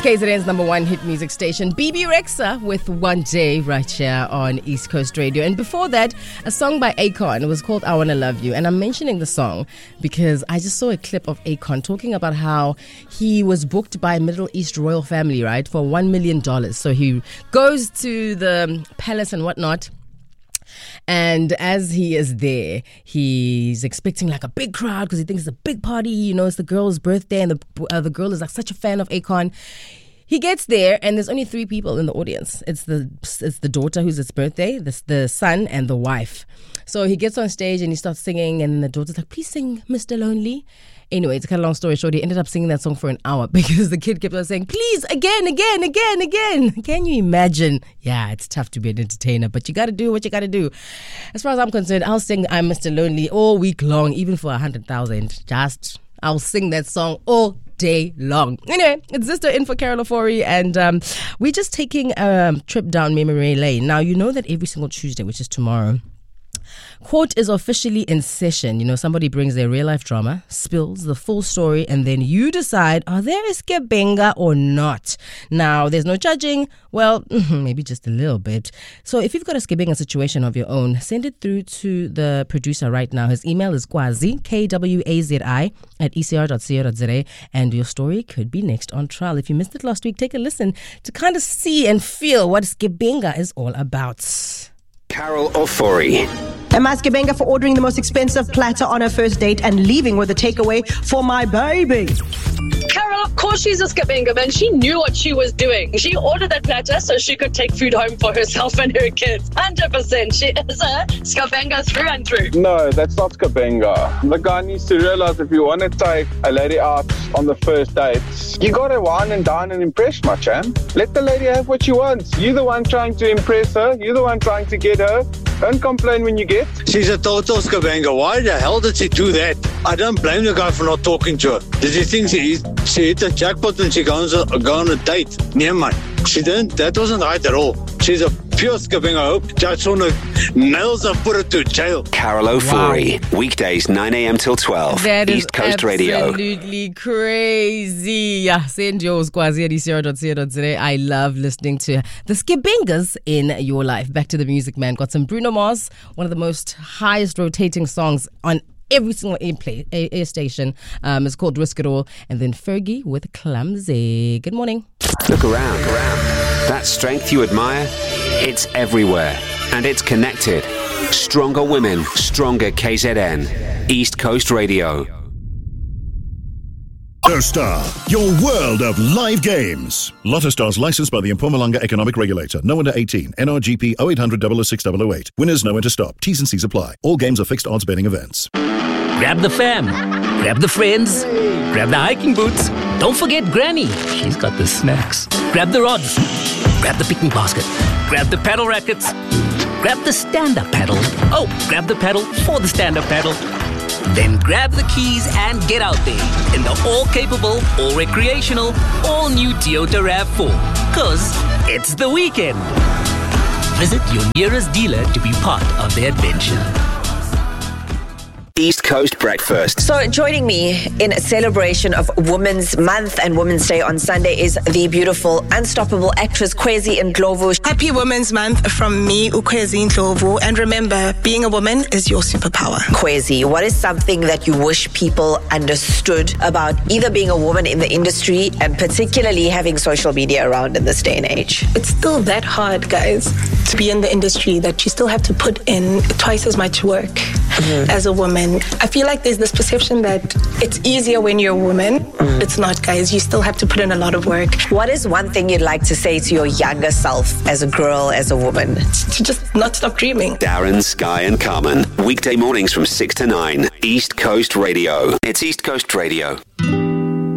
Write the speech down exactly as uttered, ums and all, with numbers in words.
K Z N's number one hit music station, B B Rexha with One Day right here on East Coast Radio. And before that, a song by Akon. It was called I Wanna Love You. And I'm mentioning the song because I just saw a clip of Akon talking about how he was booked by a Middle East royal family, right, for one million dollars. So he goes to the palace and whatnot. And as he is there, he's expecting like a big crowd because he thinks it's a big party. You know, it's the girl's birthday, and the uh, the girl is like such a fan of Akon. He gets there, and there's only three people in the audience. It's the it's the daughter who's its birthday, the the son, and the wife. So he gets on stage and he starts singing, and the daughter's like, "Please sing, Mister Lonely." Anyway, to cut a long story short, he ended up singing that song for an hour because the kid kept on saying, "Please, again, again, again, again." Can you imagine? Yeah, it's tough to be an entertainer, but you got to do what you got to do. As far as I'm concerned, I'll sing I'm Mister Lonely all week long, even for a hundred thousand. Just, I'll sing that song all day long. Anyway, it's Zisto in for Carol Ofori, and um, we're just taking a trip down memory lane. Now, you know that every single Tuesday, which is tomorrow, Court is officially in session. You know, somebody brings their real life drama, spills the full story, and then you decide, are there Gebenga or not? Now, there's no judging. Well, maybe just a little bit. So if you've got a Gebenga situation of your own, send it through to the producer right now. His email is Kwazi, K W A Z I, at E C R dot co dot Z A, and your story could be next on trial. If you missed it last week, take a listen to kind of see and feel what Gebenga is all about. Carol Ofori. Am I Gebenga for ordering the most expensive platter on her first date and leaving with a takeaway for my baby? Carol, of course she's a Gebenga, man. She knew what she was doing. She ordered that platter so she could take food home for herself and her kids. one hundred percent. She is a Gebenga through and through. No, that's not Gebenga. The guy needs to realize if you want to take a lady out on the first date, you got to wine and dine and impress, my champ. Let the lady have what she wants. You're the one trying to impress her. You're the one trying to get her. Don't complain when you get. She's a total Gebenga. Why the hell did she do that? I don't blame the guy for not talking to her. Did she think she, she hit a jackpot and she goes go on a date? Nee, man. She didn't. That wasn't right at all. She's a pure Gebenga. I hope Judge Sonne nails her, put her to jail. Carol Ofori, wow. Weekdays nine a.m. till twelve. That East Coast Radio. Absolutely crazy. Yeah, send yours, Kwazi at E C R dot co dot Z A. I love listening to the Gebengas in your life. Back to the music, man. Got some Bruno Mars, one of the most highest rotating songs on every single airplay, air station. Um, it's called Risk It All. And then Fergie with Clumsy. Good morning. Look around, look around. That strength you admire, it's everywhere. And it's connected. Stronger women, stronger K Z N. East Coast Radio. LottoStar, your world of live games. LottoStar is licensed by the Mpumalanga Economic Regulator. No under eighteen. N R G P oh eight hundred, oh oh six, oh oh eight. Winners know when to stop. T's and C's apply. All games are fixed odds betting events. Grab the fam. Grab the friends. Grab the hiking boots. Don't forget Granny. She's got the snacks. Grab the rods. Grab the picnic basket. Grab the paddle rackets. Grab the stand-up paddle. Oh, grab the paddle for the stand-up paddle. Then grab the keys and get out there in the all-capable, all-recreational, all-new Toyota RAV four. Cause it's the weekend. Visit your nearest dealer to be part of the adventure. East Coast Breakfast. So joining me in a celebration of Women's Month and Women's Day on Sunday is the beautiful, unstoppable actress Kwezi Ndlovu. Happy Women's Month from me, Kwezi Ndlovu. And remember, being a woman is your superpower. Kwezi, what is something that you wish people understood about either being a woman in the industry and particularly having social media around in this day and age? It's still that hard, guys, to be in the industry, that you still have to put in twice as much work mm-hmm. as a woman. I feel like there's this perception that it's easier when you're a woman. Mm. It's not, guys. You still have to put in a lot of work. What is one thing you'd like to say to your younger self as a girl, as a woman? To just not stop dreaming. Darren, Sky and Carmen. Weekday mornings from six to nine. East Coast Radio. It's East Coast Radio.